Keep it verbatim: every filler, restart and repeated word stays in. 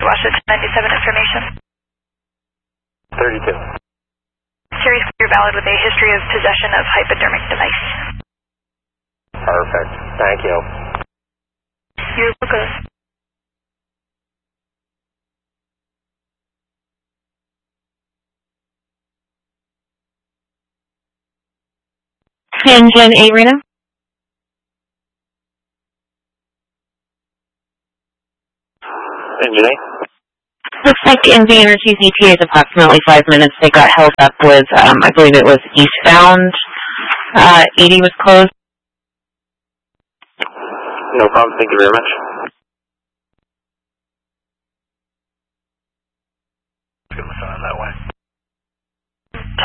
Washington ninety-seven information. thirty-two. Series clear valid with a history of possession of hypodermic device. Perfect. Thank you. You're welcome. Engine eight, Rena. Engine eight. Looks like N V Energy's E T A is approximately five minutes. They got held up with, um, I believe it was eastbound. Uh, eighty was closed. No problem. Thank you very much.